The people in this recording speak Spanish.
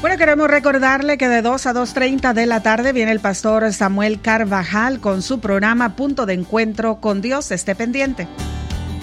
Bueno, queremos recordarle que de 2 a 2:30 de la tarde viene el pastor Samuel Carvajal con su programa Punto de Encuentro con Dios. Esté pendiente.